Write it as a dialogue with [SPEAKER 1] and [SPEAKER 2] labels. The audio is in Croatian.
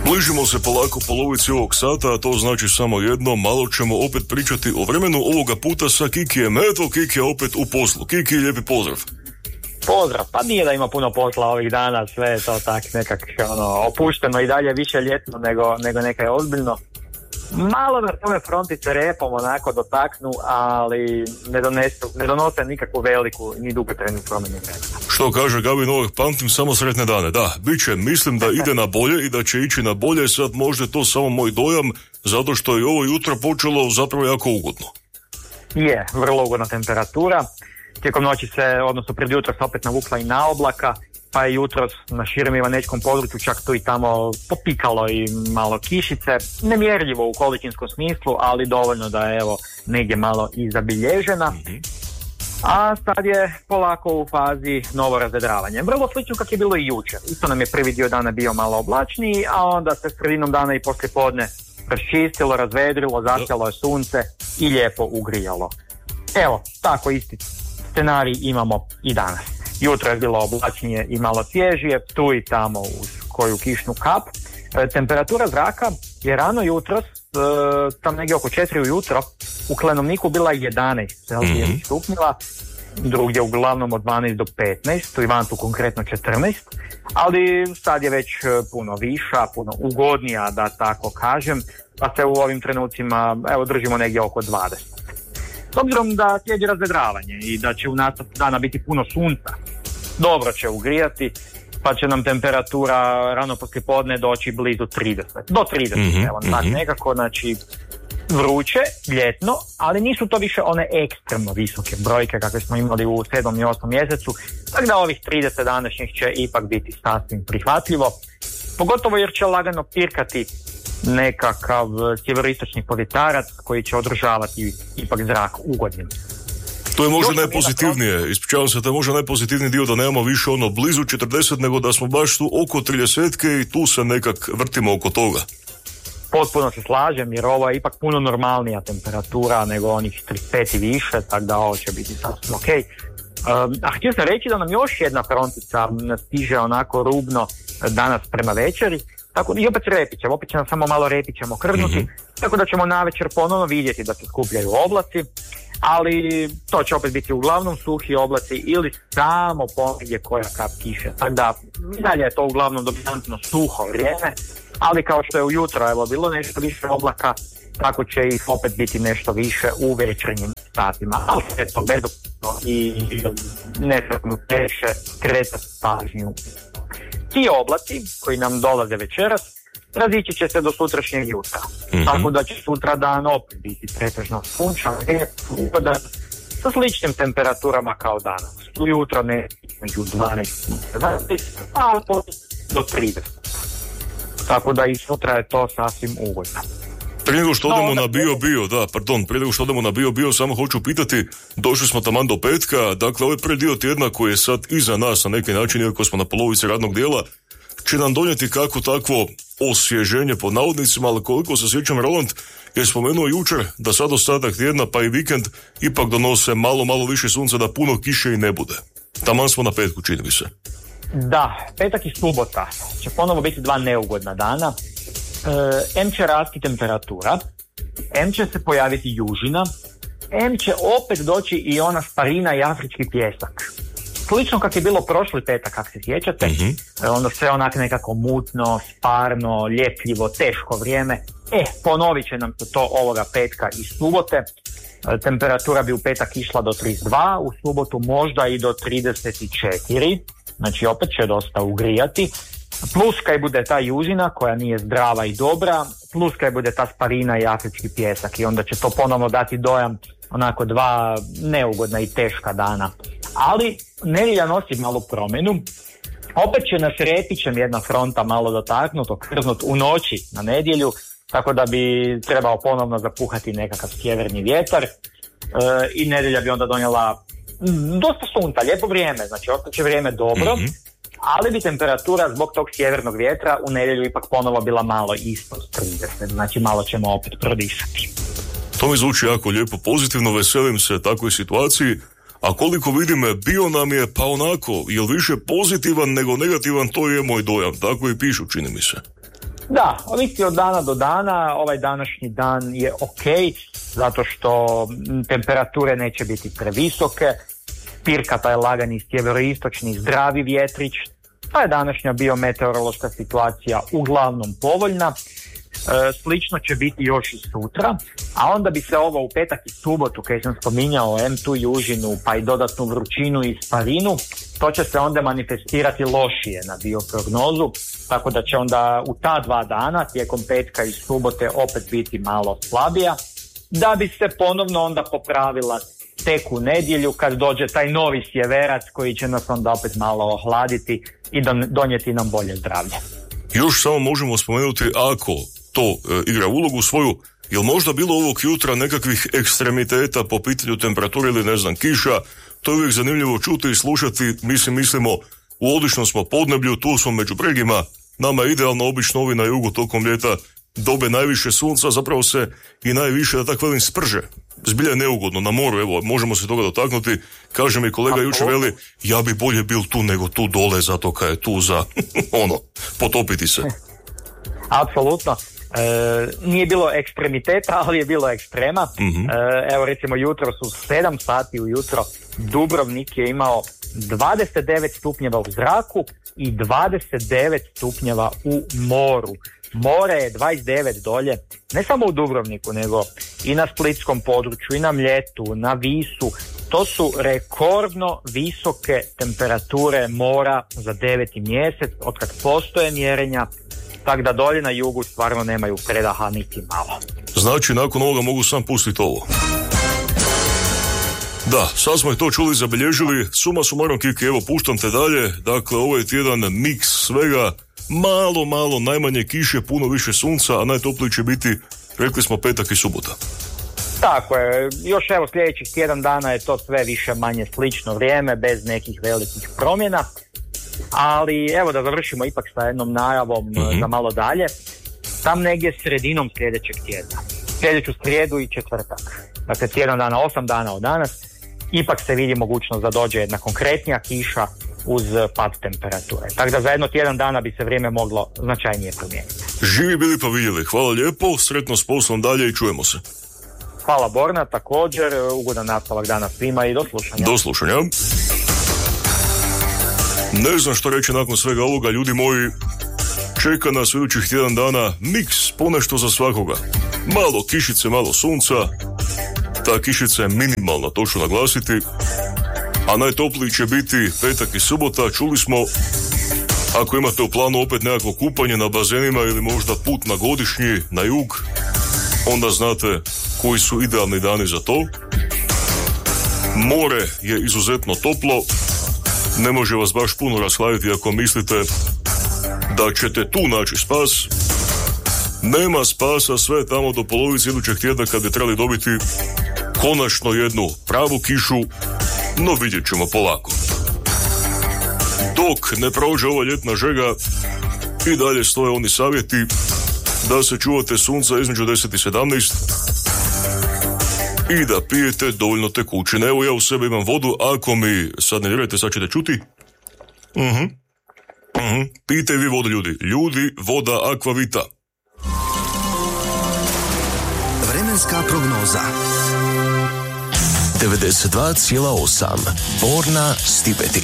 [SPEAKER 1] Bližimo se polako polovici ovog sata, a to znači samo jedno, malo ćemo opet pričati o vremenu, ovoga puta sa Kikijem. Eto, Kiki je opet u poslu. Kiki, lijepi pozdrav.
[SPEAKER 2] Pozdrav, pa nije da ima puno posla ovih dana, sve je to tak nekak opušteno i dalje više ljetno nego nekaj ozbiljno. Malo na tome frontice repom onako dotaknu, ali ne donose nikakvu veliku ni dugotrajnu promjenu vremena.
[SPEAKER 1] Što kaže Gabi Novak, pamtim samo sretne dane. Da, bit će, mislim da ide na bolje i da će ići na bolje, sad možda to samo moj dojam, zato što je ovo jutro počelo zapravo jako ugodno.
[SPEAKER 2] Je, vrlo ugodna temperatura. Tijekom noći se, odnosno pred jutro se opet navukla i na oblaka, pa je jutros na širem ivanečkom području čak tu i tamo popikalo i malo kišice, nemjerljivo u količinskom smislu, ali dovoljno da je evo negdje malo i zabilježena. A sad je polako u fazi novo razvedravanje. Vrlo slično kako je bilo i jučer. Isto nam je prvi dio dana bio malo oblačniji, a onda se sredinom dana i poslijepodne raščistilo, razvedrilo, zasjalo je sunce i lijepo ugrijalo. Evo, tako isti scenarij imamo i danas. Jutro je bilo oblačnije i malo svježije, tu i tamo uz koju kišnu kap. Temperatura zraka je rano jutros, tam negdje oko 4 ujutro, u Klenovniku bila 11 celzijevih stupnjeva, drugdje uglavnom od 12 do 15, u Ivantu konkretno 14, ali sad je već puno viša, puno ugodnija, da tako kažem, pa se u ovim trenucima držimo negdje oko 20. S obzirom da slijedi razvedravanje i da će u nastavku dana biti puno sunca, dobro će ugrijati, pa će nam temperatura rano poslijepodne doći blizu 30. Do 30, evo, tak nekako, znači vruće, ljetno, ali nisu to više one ekstremno visoke brojke kakve smo imali u 7. i 8. mjesecu, tako da ovih 30 današnjih će ipak biti sasvim prihvatljivo, pogotovo jer će lagano pirkati nekakav sjeveroistočni povjetarac koji će održavati ipak zrak ugodnim.
[SPEAKER 1] To je možda najpozitivnije, ispričavam se, to je možda najpozitivniji dio da nemamo više blizu 40, nego da smo baš tu oko 30 i tu se nekak vrtimo oko toga.
[SPEAKER 2] Potpuno se slažem, jer ovo je ipak puno normalnija temperatura nego onih 35 i više, tako da ovo će biti sasvim ok. A htio sam reći da nam još jedna frontica stiže onako rubno danas prema večeri, tako i opet repićemo, opet će nam samo malo repićem okrvnuti, tako da ćemo navečer ponovno vidjeti da se skupljaju oblaci, ali to će opet biti uglavnom suhi oblaci ili samo ponegdje koja kap kiše. Tako da dalje je to uglavnom dominantno suho vrijeme, ali kao što je ujutro bilo nešto više oblaka, tako će ih opet biti nešto više u večernjim satima. Ali sve to bezopasno i nesretno teše kreta pažnju. Ti oblaci koji nam dolaze večeras razići će se do sutrašnjeg jutra. Tako da će sutra dan opet biti pretežno sunčan, sa sličnim temperaturama kao danas. Ujutro ne među 12 i 17, a do 30. Tako da i sutra je to sasvim ugodno.
[SPEAKER 1] Prije nego što odemo na bio, samo hoću pitati, došli smo taman do petka, dakle ovaj prvi dio tjedna koji je sad iza nas na neki način, iako smo na polovici radnog dijela, će nam donijeti kako takvo osvježenje pod navodnicima, ali koliko se sjećam, Roland je spomenuo jučer da sad ostatak tjedna pa i vikend ipak donose malo više sunca, da puno kiše i ne bude. Taman smo na petku, čini mi se.
[SPEAKER 2] Da, petak i subota će ponovo biti dva neugodna dana. M će rasti temperatura, M će se pojaviti južina, M će opet doći i ona starina i afrički pjesak. Slično kako je bilo prošli petak, kako se sjećate, onda sve onak nekako mutno, sparno, ljepljivo, teško vrijeme. Ponovit će nam se to ovoga petka i subote. Temperatura bi u petak išla do 32, u subotu možda i do 34, znači opet će dosta ugrijati. Plus kaj bude ta južina koja nije zdrava i dobra, plus kaj bude ta sparina i afrički pjesak i onda će to ponovno dati dojam onako dva neugodna i teška dana. Ali nedjelja nosi malu promjenu, opet će nas repićem jedna fronta malo dotaknut, okrznut u noći na nedjelju, tako da bi trebao ponovno zapuhati nekakav sjeverni vjetar i nedjelja bi onda donijela dosta sunca, lijepo vrijeme, znači ostaće vrijeme dobro, ali bi temperatura zbog tog sjevernog vjetra u nedjelju ipak ponovo bila malo ispod 30, znači malo ćemo opet prodisati.
[SPEAKER 1] To mi zvuči jako lijepo, pozitivno, veselim se takvoj situaciji, a koliko vidim bio nam je pa onako, jel više pozitivan nego negativan, to je moj dojam, tako i pišu, čini mi se.
[SPEAKER 2] Da, ovisi od dana do dana. Ovaj današnji dan je ok, zato što temperature neće biti previsoke. Pirka taj lagani sjeveroistočni zdravi vjetrić, pa je današnja biometeorološka situacija uglavnom povoljna. Slično će biti još i sutra, a onda bi se ovo u petak i subotu, kad sam spominjao M2 južinu, pa i dodatnu vrućinu i sparinu, to će se onda manifestirati lošije na bioprognozu, tako da će onda u ta 2 dana, tijekom petka i subote, opet biti malo slabija, da bi se ponovno onda popravila tek u nedjelju kad dođe taj novi sjeverac koji će nas onda opet malo ohladiti i donijeti nam bolje zdravlje.
[SPEAKER 1] Još samo možemo spomenuti, ako to igra ulogu svoju, jel možda bilo ovog jutra nekakvih ekstremiteta po pitanju temperature ili ne znam kiša, to je uvijek zanimljivo čuti i slušati, mislimo u odličnom smo podneblju, tu smo među bregima, nama je idealno obično ovi na jugu tokom ljeta dobe najviše sunca, zapravo se i najviše, da tako velim, sprže. Zbilja je neugodno na moru, evo, možemo se toga dotaknuti. Kaže mi kolega jučer, veli, ja bi bolje bil tu nego tu dole, zato kad je tu za, potopiti se.
[SPEAKER 2] Apsolutno. Nije bilo ekstremiteta, ali je bilo ekstrema. Evo recimo jutro su 7 sati ujutro Dubrovnik je imao 29 stupnjeva u zraku i 29 stupnjeva u moru. More je 29 dolje, ne samo u Dubrovniku, nego i na splitskom području, i na Mljetu, na Visu. To su rekordno visoke temperature mora za 9. mjesec, otkad postoje mjerenja, tako da dolje na jugu stvarno nemaju predaha niti malo.
[SPEAKER 1] Znači, nakon ovoga mogu sam pustiti ovo. Da, sad smo je to čuli, zabilježili, suma sumarom Kiki, evo puštam te dalje, dakle ovo je tjedan miks svega, malo, najmanje kiše, puno više sunca, a najtopliji će biti, rekli smo, petak i subota.
[SPEAKER 2] Tako je, još evo sljedećih tjedan dana je to sve više manje slično vrijeme, bez nekih velikih promjena, ali evo da završimo ipak sa jednom najavom za malo dalje, tam negdje sredinom sljedećeg tjedna, sljedeću srijedu i četvrtak, dakle tjedan dana, 8 dana od danas, ipak se vidi mogućnost da dođe jedna konkretnija kiša uz pad temperature. Tako da za jedno tjedan dana bi se vrijeme moglo značajnije promijeniti.
[SPEAKER 1] Živi bili pa vidjeli. Hvala lijepo, sretno s poslom dalje i čujemo se.
[SPEAKER 2] Hvala Borna, također, ugodan nastavak dana svima i do slušanja.
[SPEAKER 1] Do slušanja. Ne znam što reći nakon svega ovoga, ljudi moji, čeka nas idućih tjedan dana miks, ponešto za svakoga. Malo kišice, malo sunca, ta kišica je minimalna, to ću naglasiti, a najtopliji će biti petak i subota. Čuli smo, ako imate u planu opet nekako kupanje na bazenima ili možda put na godišnji na jug, onda znate koji su idealni dani za to. More je izuzetno toplo, ne može vas baš puno rashladiti ako mislite da ćete tu naći spas. Nema spasa sve tamo do polovice idućeg tjedna kad bi trebali dobiti konačno jednu pravu kišu, no vidjet ćemo polako. Dok ne prođe ova ljetna žega, i dalje stoje oni savjeti da se čuvate sunca između 10 i 17 i da pijete dovoljno tekućine. Evo ja u sebi imam vodu, ako mi sad ne vjerujete, sad ćete čuti. Pijte vi vodu, ljudi, voda Aquavita.
[SPEAKER 3] Vremenska prognoza 92,8 Borna Stipetić.